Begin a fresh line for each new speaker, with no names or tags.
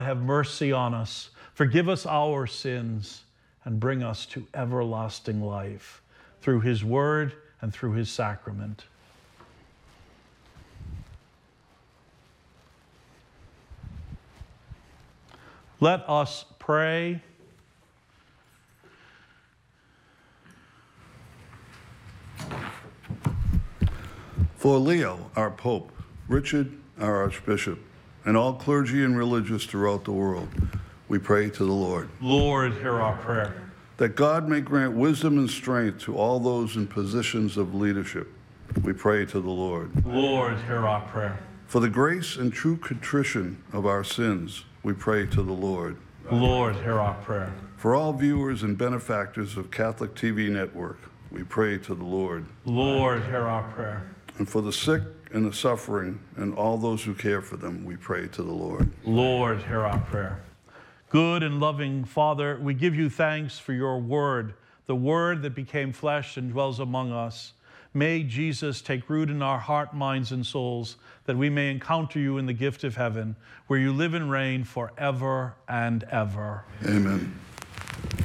have mercy on us, forgive us our sins, and bring us to everlasting life through his word and through his sacrament. Let us pray.
For Leo, our Pope, Richard, our Archbishop, and all clergy and religious throughout the world, we pray to the Lord.
Lord, hear our prayer.
That God may grant wisdom and strength to all those in positions of leadership, we pray to the Lord.
Lord, hear our prayer.
For the grace and true contrition of our sins, we pray to the Lord.
Lord, hear our prayer.
For all viewers and benefactors of Catholic TV Network, we pray to the Lord.
Lord, hear our prayer.
And for the sick and the suffering and all those who care for them, we pray to the Lord.
Lord, hear our prayer. Good and loving Father, we give you thanks for your word, the word that became flesh and dwells among us. May Jesus take root in our heart, minds, and souls, that we may encounter you in the gift of heaven, where you live and reign forever and ever.
Amen.